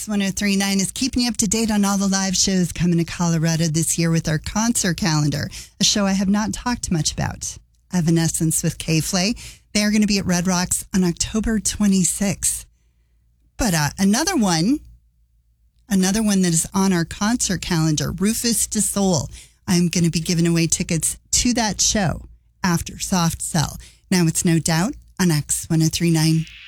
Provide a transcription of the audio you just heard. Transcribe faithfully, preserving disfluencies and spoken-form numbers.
one oh three point nine is keeping you up to date on all the live shows coming to Colorado this year with our concert calendar, a show I have not talked much about. Evanescence with K-Flay. They are going to be at Red Rocks on October twenty-sixth. But uh, another one, another one that is on our concert calendar, Rufus Du Sol. I'm going to be giving away tickets to that show after Soft Cell. Now it's No Doubt on X one oh three point nine.